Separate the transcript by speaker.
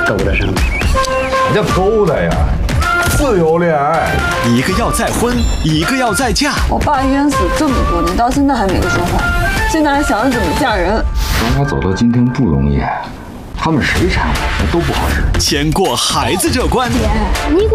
Speaker 1: 勾搭上了。
Speaker 2: 啥叫勾搭呀？自由恋爱。
Speaker 3: 一个要再婚，一个要再嫁。
Speaker 4: 我爸冤死这么多年，到现在还没个说法，现在还想着怎么嫁人。
Speaker 5: 咱俩走到今天不容易，他们谁缠我，那都不合适。
Speaker 3: 先过孩子这关。
Speaker 6: 姐，你管。